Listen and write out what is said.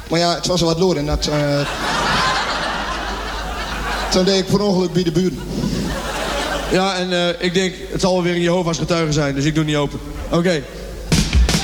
Maar ja, het was al wat lood en dat... Toen deed ik per ongeluk bij de buren. Ja, en ik denk, het zal wel weer een Jehovah's getuige zijn, dus ik doe niet open. Oké.